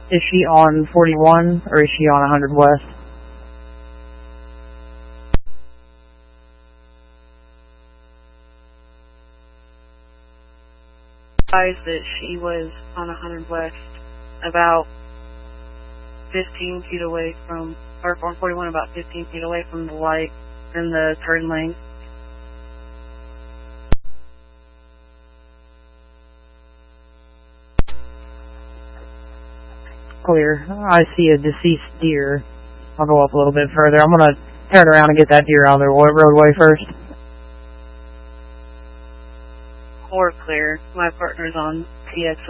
Is she on 41 or is she on 100 West? That she was on 100 West, about 15 feet away from, or on 41, about 15 feet away from the light in the turn lane. Clear. I see a deceased deer. I'll go up a little bit further. I'm going to turn around and get that deer out of the roadway first. Or clear. My partner's on TX